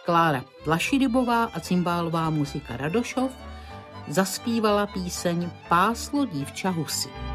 Klára Plašidybová a cymbálová muzika Radošov zaspívala píseň Páslo dívča husy.